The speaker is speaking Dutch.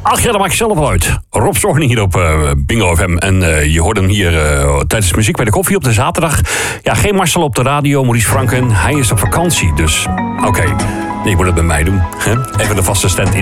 Ach ja, dat maakt je zelf wel uit. Rob Zorgen hier op Bingo FM. En je hoort hem hier tijdens Muziek bij de Koffie op de zaterdag. Ja, geen Marcel op de radio, Maurice Franken. Hij is op vakantie, dus oké. Je moet het bij mij doen. Hè? Even de vaste stand in.